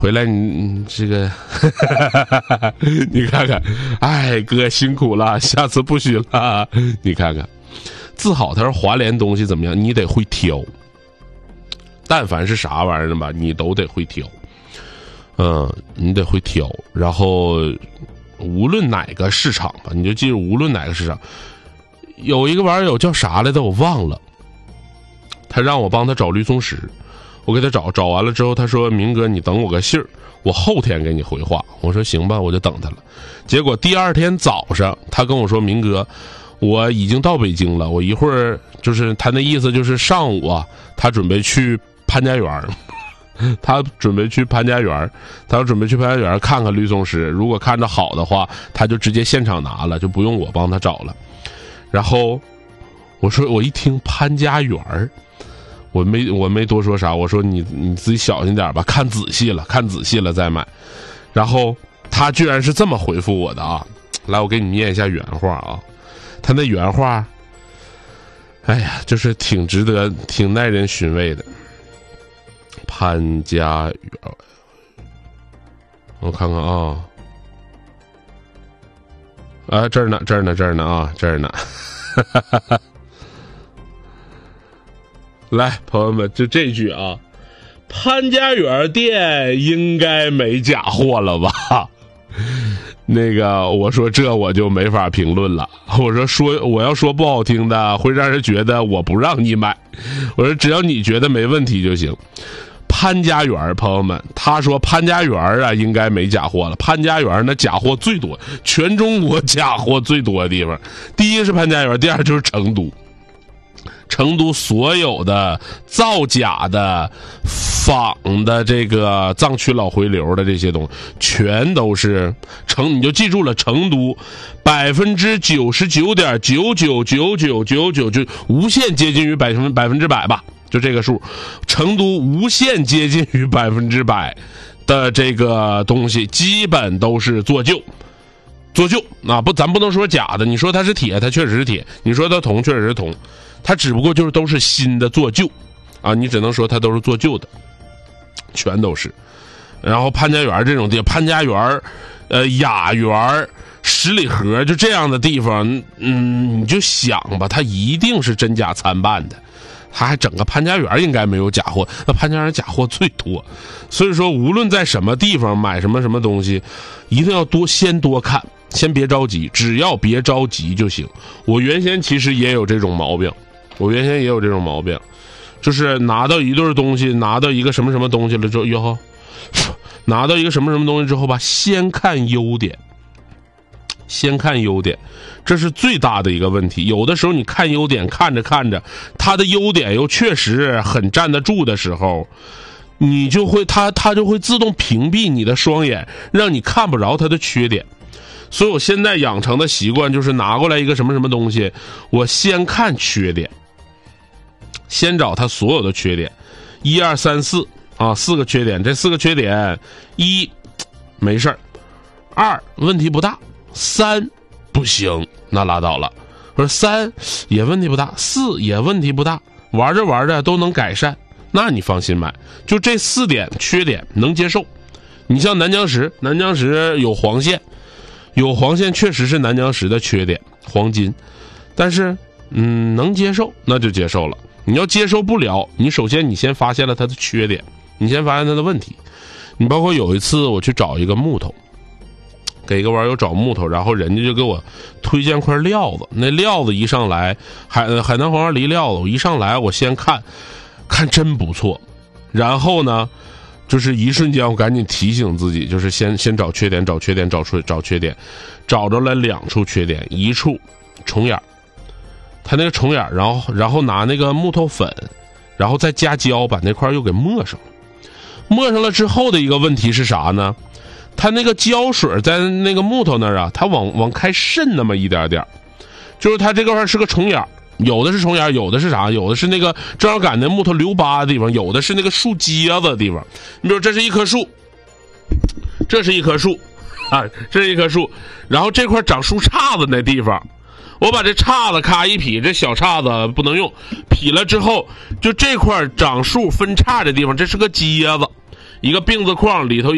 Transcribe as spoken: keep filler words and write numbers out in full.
回来你你这个你看看，哎哥辛苦了，下次不许了。你看看自好他说华联东西怎么样，你得会挑，但凡是啥玩意儿吧你都得会挑，嗯，你得会挑，然后无论哪个市场吧，你就记住无论哪个市场，有一个网友叫啥来的我忘了，他让我帮他找绿松石，我给他找，找完了之后他说明哥你等我个信儿，我后天给你回话。我说行吧，我就等他了。结果第二天早上他跟我说明哥我已经到北京了，我一会儿就是他那意思就是上午啊他准备去潘家园，他准备去潘家园，他要准备去潘家园看看绿松石，如果看着好的话他就直接现场拿了，就不用我帮他找了。然后我说我一听潘家园我没我没多说啥，我说你你自己小心点吧，看仔细了看仔细了再买。然后他居然是这么回复我的啊，来我给你念一下原话啊，他那原话哎呀就是挺值得挺耐人寻味的。潘家园我看看啊，啊这儿呢这儿呢这儿呢啊这儿呢来朋友们就这句啊，潘家园店应该没假货了吧？那个我说这我就没法评论了，我说说我要说不好听的会让人觉得我不让你买，我说只要你觉得没问题就行。潘家园朋友们，他说潘家园啊应该没假货了，潘家园那假货最多，全中国假货最多的地方，第一是潘家园，第二就是成都。成都所有的造假的仿的这个藏区老回流的这些东西全都是成，你就记住了，成都百分之九十九点九九九九九九就无限接近于百分百分之百吧，就这个数，成都无限接近于百分之百的这个东西基本都是做旧做旧啊，不，咱不能说假的，你说它是铁它确实是铁，你说它铜确实是铜，它只不过就是都是新的做旧啊，你只能说它都是做旧的，全都是。然后潘家园这种地方，潘家园呃雅园十里河就这样的地方，嗯，你就想吧，它一定是真假参半的，他还整个潘家园应该没有假货，那潘家园假货最多。所以说无论在什么地方买什么什么东西，一定要多先多看，先别着急，只要别着急就行。我原先其实也有这种毛病，我原先也有这种毛病，就是拿到一对东西，拿到一个什么什么东西了之后，哟，拿到一个什么什么东西之后吧，先看优点，先看优点，这是最大的一个问题。有的时候你看优点看着看着，它的优点又确实很站得住的时候，你就会它它就会自动屏蔽你的双眼，让你看不着它的缺点。所以我现在养成的习惯就是拿过来一个什么什么东西，我先看缺点，先找它所有的缺点，一二三四啊，四个缺点，这四个缺点，一没事儿，二问题不大，三不行，那拉倒了。我说三也问题不大，四也问题不大，玩着玩着都能改善，那你放心买。就这四点缺点能接受。你像南疆石，南疆石有黄线，有黄线确实是南疆石的缺点，黄金，但是嗯能接受那就接受了。你要接受不了，你首先你先发现了它的缺点，你先发现它的问题。你包括有一次我去找一个木头，给一个网友找木头，然后人家就给我推荐块料子，那料子一上来海海南黄花梨料子，我一上来我先看看真不错，然后呢就是一瞬间我赶紧提醒自己，就是先先找缺点找缺点找出找缺点，找着了两处缺点，一处虫眼，他那个虫眼，然后然后拿那个木头粉，然后再加胶把那块又给抹上了。抹上了之后的一个问题是啥呢？它那个胶水在那个木头那儿啊，它往往开渗那么一点点，就是它这块是个虫眼，有的是虫眼，有的是啥？有的是那个正好赶那木头留疤的地方，有的是那个树秸子的地方。你比如这是一棵树，这是一棵树啊，这是一棵树，然后这块长树杈子那地方，我把这杈子咔一劈，这小杈子不能用，劈了之后，就这块长树分叉的地方，这是个秸子，一个病字框里头。